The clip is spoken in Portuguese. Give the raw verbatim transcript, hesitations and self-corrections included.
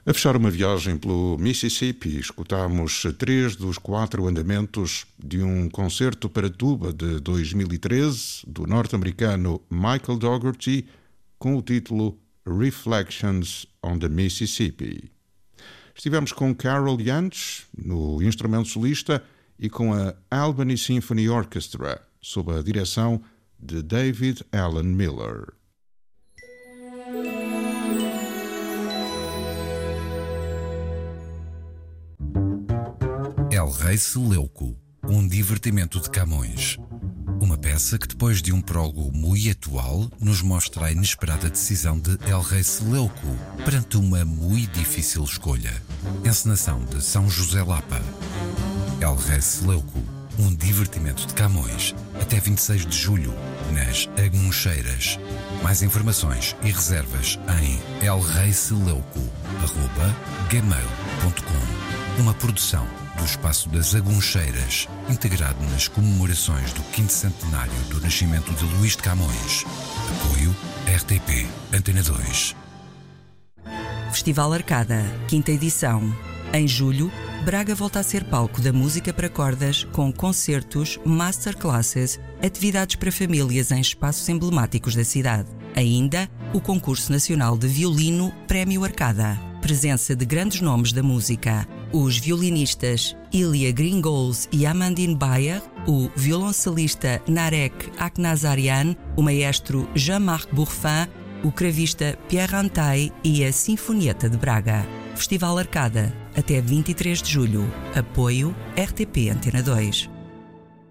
A fechar uma viagem pelo Mississippi, escutamos três dos quatro andamentos de um concerto para tuba de dois mil e treze do norte-americano Michael Dougherty com o título Reflections on the Mississippi. Estivemos com Carol Yantz no instrumento solista e com a Albany Symphony Orchestra, sob a direção de David Alan Miller. El Rei Seleuco, um divertimento de Camões. Uma peça que, depois de um prólogo muito atual, nos mostra a inesperada decisão de El Rei Seleuco perante uma muito difícil escolha. Encenação de São José Lapa. El Rei Seleuco, um divertimento de Camões, até vinte e seis de julho, nas Aguncheiras. Mais informações e reservas em elreiseleuco arroba gmail ponto com. Uma produção do Espaço das Aguncheiras, integrado nas comemorações do quinto centenário do nascimento de Luís de Camões. Apoio R T P Antena dois. Festival Arcada, quinta edição. Em julho, Braga volta a ser palco da música para cordas com concertos, masterclasses, atividades para famílias em espaços emblemáticos da cidade. Ainda, o Concurso Nacional de Violino Prémio Arcada. Presença de grandes nomes da música. Os violinistas Ilya Gringols e Amandine Bayer, o violoncelista Narek Aknazarian, o maestro Jean-Marc Bourfin, o cravista Pierre Antaille e a Sinfonieta de Braga. Festival Arcada, até vinte e três de julho. Apoio R T P Antena dois.